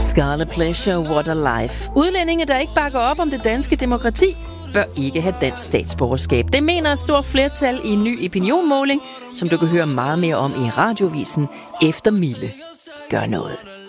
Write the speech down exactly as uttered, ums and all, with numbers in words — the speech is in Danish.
Scarlet Pleasure, What a Life. Udlændinge, der ikke bakker op om det danske demokrati, bør ikke have dansk statsborgerskab. Det mener et stort flertal i en ny opinionmåling, som du kan høre meget mere om i Radiovisen efter Mille gør noget.